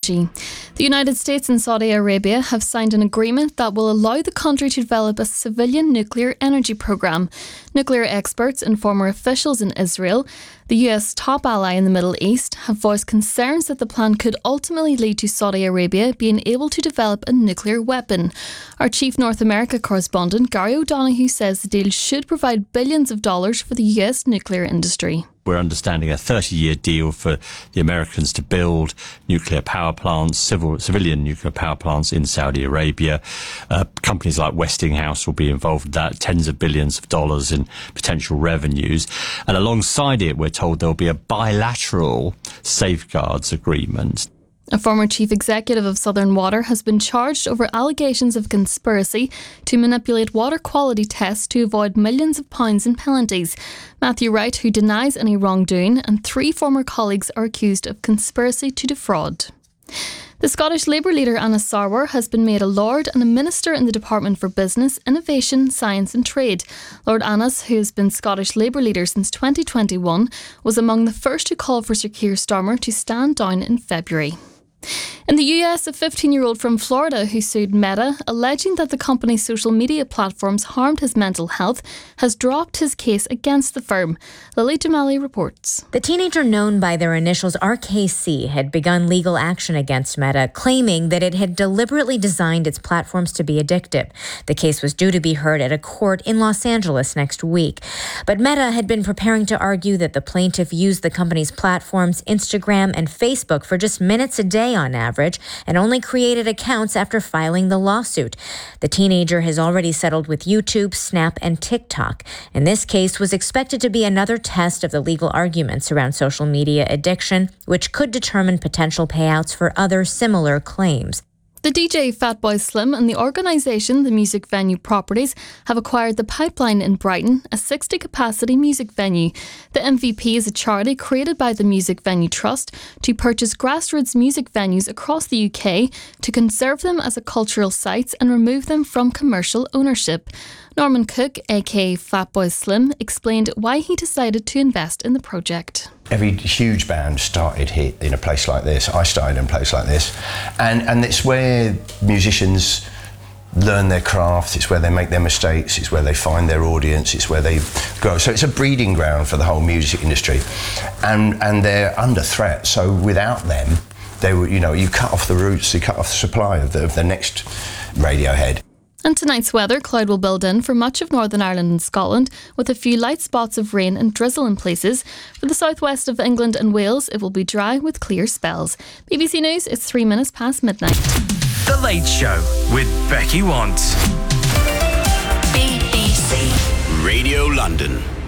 energy. The United States and Saudi Arabia have signed an agreement that will allow the country to develop a civilian nuclear energy program. Nuclear experts and former officials in Israel, the US top ally in the Middle East, have voiced concerns that the plan could ultimately lead to Saudi Arabia being able to develop a nuclear weapon. Our chief North America correspondent, Gary O'Donoghue, says the deal should provide billions of dollars for the US nuclear industry. We're understanding a 30-year deal for the Americans to build nuclear power plants, civilian nuclear power plants in Saudi Arabia. Companies like Westinghouse will be involved in that, tens of billions of dollars in potential revenues. And alongside it, we're told there'll be a bilateral safeguards agreement. A former chief executive of Southern Water has been charged over allegations of conspiracy to manipulate water quality tests to avoid millions of pounds in penalties. Matthew Wright, who denies any wrongdoing, and 3 former colleagues are accused of conspiracy to defraud. The Scottish Labour leader Anna Sarwar has been made a Lord and a Minister in the Department for Business, Innovation, Science and Trade. Lord Annas, who has been Scottish Labour leader since 2021, was among the first to call for Sir Keir Starmer to stand down in February. In the US, a 15-year-old from Florida who sued Meta, alleging that the company's social media platforms harmed his mental health, has dropped his case against the firm. Lily Jamali reports. The teenager, known by their initials RKC, had begun legal action against Meta, claiming that it had deliberately designed its platforms to be addictive. The case was due to be heard at a court in Los Angeles next week. But Meta had been preparing to argue that the plaintiff used the company's platforms, Instagram and Facebook, for just minutes a day on average, and only created accounts after filing the lawsuit. The teenager has already settled with YouTube, Snap, and TikTok. And this case was expected to be another test of the legal arguments around social media addiction, which could determine potential payouts for other similar claims. The DJ Fatboy Slim and the organisation, the Music Venue Properties, have acquired The Pipeline in Brighton, a 60-capacity music venue. The MVP is a charity created by the Music Venue Trust to purchase grassroots music venues across the UK to conserve them as a cultural sites and remove them from commercial ownership. Norman Cook, aka Fatboy Slim, explained why he decided to invest in the project. Every huge band started here in a place like this. I started in a place like this. And it's where musicians learn their craft, it's where they make their mistakes, it's where they find their audience, it's where they grow. So it's a breeding ground for the whole music industry. And they're under threat, so without them, they were, you cut off the roots, you cut off the supply of the next Radiohead. And tonight's weather, cloud will build in for much of Northern Ireland and Scotland, with a few light spots of rain and drizzle in places. For the southwest of England and Wales, it will be dry with clear spells. BBC News, it's 3 minutes past midnight. The Late Show with Becky Want. BBC Radio London.